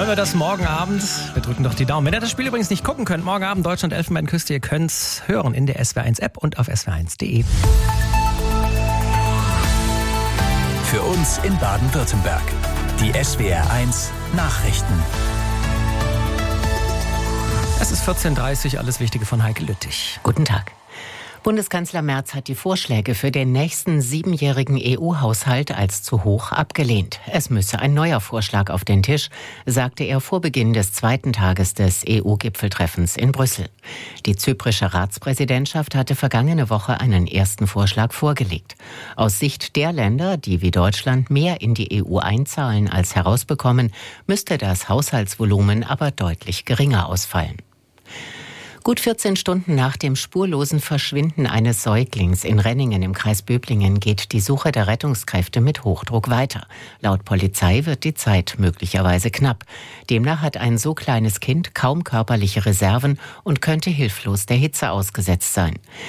Wollen wir das morgen Abend? Wir drücken doch die Daumen. Wenn ihr das Spiel übrigens nicht gucken könnt, morgen Abend Deutschland-Elfenbeinküste, ihr könnt es hören in der SWR1-App und auf swr1.de. Für uns in Baden-Württemberg. Die SWR1 Nachrichten. Es ist 14.30 Uhr, alles Wichtige von Heike Lüttich. Guten Tag. Bundeskanzler Merz hat die Vorschläge für den nächsten 7-jährigen EU-Haushalt als zu hoch abgelehnt. Es müsse ein neuer Vorschlag auf den Tisch, sagte er vor Beginn des zweiten Tages des EU-Gipfeltreffens in Brüssel. Die zyprische Ratspräsidentschaft hatte vergangene Woche einen ersten Vorschlag vorgelegt. Aus Sicht der Länder, die wie Deutschland mehr in die EU einzahlen als herausbekommen, müsste das Haushaltsvolumen aber deutlich geringer ausfallen. Gut 14 Stunden nach dem spurlosen Verschwinden eines Säuglings in Renningen im Kreis Böblingen geht die Suche der Rettungskräfte mit Hochdruck weiter. Laut Polizei wird die Zeit möglicherweise knapp. Demnach hat ein so kleines Kind kaum körperliche Reserven und könnte hilflos der Hitze ausgesetzt sein.